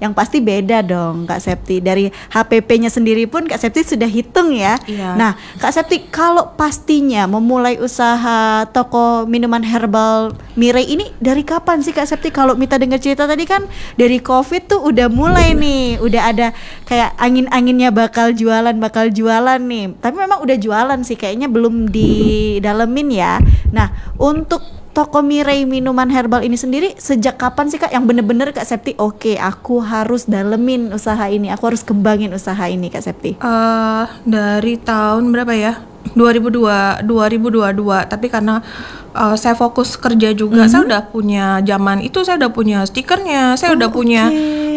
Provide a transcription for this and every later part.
yang pasti beda dong Kak Septi. Dari HPP-nya sendiri pun Kak Septi sudah hitung ya. Iya. Nah Kak Septi, kalau pastinya memulai usaha toko minuman herbal Mirai ini dari kapan sih Kak Septi? Kalau Mita dengar cerita tadi kan dari COVID tuh udah mulai nih, udah ada kayak angin-anginnya bakal jualan nih. Tapi memang udah jualan sih, kayaknya belum didalemin ya. Nah, untuk toko Mirai minuman herbal ini sendiri sejak kapan sih Kak yang bener-bener Kak Septi oke, aku harus dalemin usaha ini, aku harus kembangin usaha ini Kak Septi? Dari tahun berapa ya? 2022, tapi karena saya fokus kerja juga, saya udah punya zaman itu, saya udah punya stikernya, saya udah punya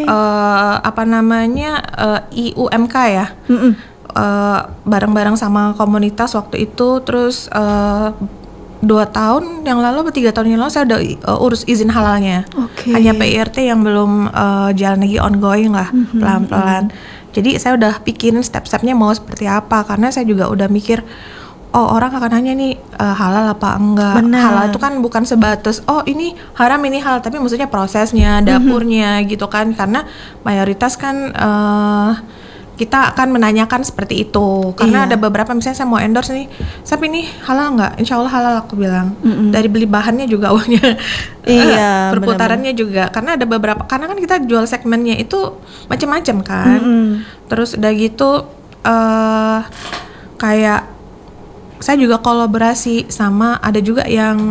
IUMK ya, bareng-bareng sama komunitas waktu itu. Terus 2 tahun yang lalu atau 3 tahun yang lalu saya udah urus izin halalnya. Hanya PIRT yang belum jalan lagi, ongoing lah, pelan-pelan. Jadi saya udah pikirin step-stepnya mau seperti apa, karena saya juga udah mikir, oh orang akan nanya nih halal apa enggak. Benar. Halal itu kan bukan sebatas oh ini haram ini halal, tapi maksudnya prosesnya, dapurnya gitu kan, karena mayoritas kan kita akan menanyakan seperti itu. Karena ada beberapa, misalnya saya mau endorse nih, tapi ini halal nggak? Insya Allah halal, aku bilang. Dari beli bahannya juga uangnya, perputarannya juga. Karena ada beberapa, karena kan kita jual segmennya itu macam-macam kan. Terus udah gitu kayak saya juga kolaborasi sama, ada juga yang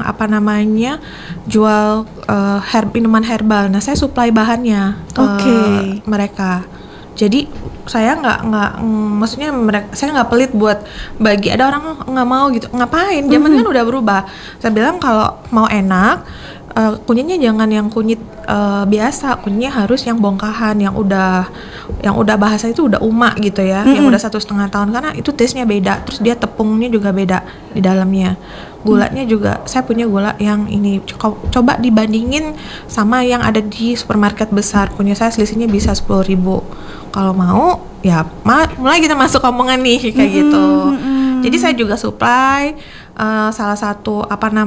jual minuman herbal. Nah saya supply bahannya ke mereka. Jadi saya maksudnya saya nggak pelit buat bagi. Ada orang nggak mau gitu, ngapain? Zaman kan udah berubah. Saya bilang kalau mau enak, kunyitnya jangan yang kunyit biasa, kunyitnya harus yang bongkahan, yang udah bahasa itu udah umak gitu ya, yang udah 1,5 tahun, karena itu taste-nya beda. Terus dia tepungnya juga beda di dalamnya. Gulanya juga saya punya gula yang ini, coba dibandingin sama yang ada di supermarket besar. Punya saya selisihnya bisa 10.000. Kalau mau ya mulai kita masuk omongan nih kayak gitu. Jadi saya juga supply salah satu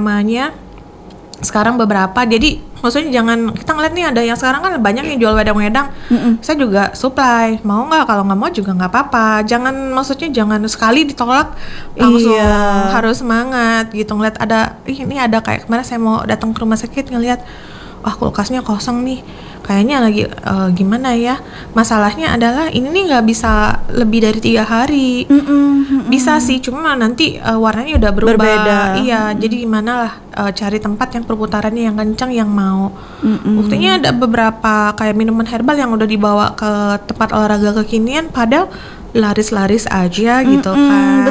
sekarang beberapa. Jadi maksudnya jangan kita ngeliat nih ada yang sekarang kan banyak yang jual wedang-wedang. Saya juga supply, mau nggak? Kalau nggak mau juga nggak apa-apa. Jangan sekali ditolak langsung, harus semangat gitu. Ngeliat ada ini ada kayak kemarin saya mau datang ke rumah sakit, ngeliat kulkasnya kosong nih, kayaknya lagi gimana ya, masalahnya adalah ini nih nggak bisa lebih dari 3 hari. Bisa sih, cuma nanti warnanya udah berubah. Berbeda. Iya, jadi gimana lah cari tempat yang perputarannya yang kencang, yang mau. Buktinya ada beberapa kayak minuman herbal yang udah dibawa ke tempat olahraga kekinian, padahal laris-laris aja gitu kan.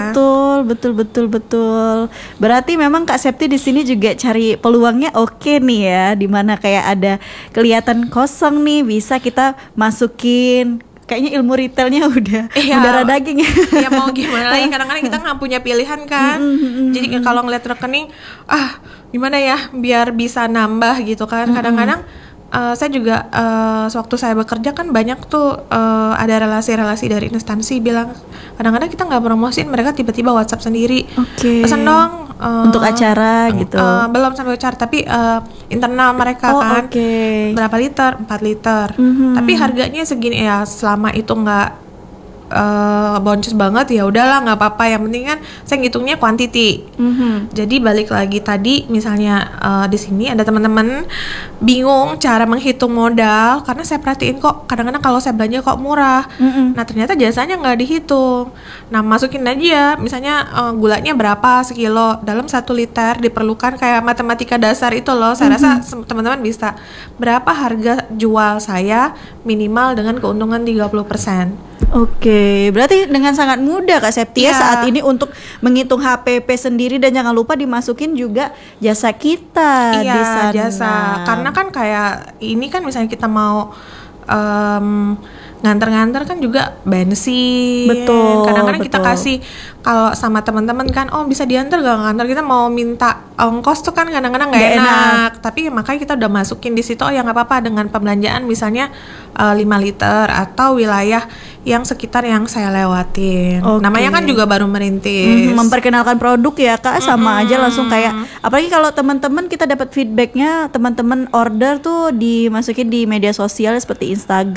Betul. Berarti memang Kak Septi di sini juga cari peluangnya oke nih ya, dimana kayak ada kelihatan kosong nih, bisa kita masukin. Kayaknya ilmu retailnya udah darah daging ya. Ya mau gimana lagi, kadang-kadang kita nggak punya pilihan kan. Jadi kalau ngeliat rekening, gimana ya biar bisa nambah gitu kan. Kadang-kadang saya juga sewaktu saya bekerja kan banyak tuh ada relasi-relasi dari instansi bilang, kadang-kadang kita nggak promosiin, mereka tiba-tiba WhatsApp sendiri, pesan dong untuk acara gitu. Belum sampai acara, tapi internal mereka kan berapa liter, 4 liter, tapi harganya segini ya. Selama itu nggak boncos banget ya udahlah, nggak apa-apa, yang penting kan saya ngitungnya quantity. Jadi balik lagi tadi, misalnya di sini ada teman-teman bingung cara menghitung modal, karena saya perhatiin kok kadang-kadang kalau saya belanja kok murah. Nah ternyata jasanya nggak dihitung. Nah masukin aja misalnya gulanya berapa sekilo, dalam 1 liter diperlukan kayak matematika dasar itu loh. Saya rasa teman-teman bisa, berapa harga jual saya minimal dengan keuntungan 30%. Berarti dengan sangat mudah Kak Septi ya saat ini untuk menghitung HPP sendiri, dan jangan lupa dimasukin juga jasa kita di sana. Jasa. Karena kan kayak ini kan misalnya kita mau nganter-nganter kan juga bensin. Betul. Kadang-kadang kita kasih kalau sama teman-teman kan, bisa diantar gak nganter, kita mau minta ongkos tuh kan kadang-kadang nggak enak. Tapi makanya kita udah masukin di situ, ya nggak apa-apa dengan pembelanjaan misalnya 5 liter atau wilayah yang sekitar yang saya lewatin. Namanya kan juga baru merintis. Memperkenalkan produk ya Kak, sama aja langsung kayak, apalagi kalau teman-teman kita dapat feedbacknya, teman-teman order tuh dimasukin di media sosial seperti Instagram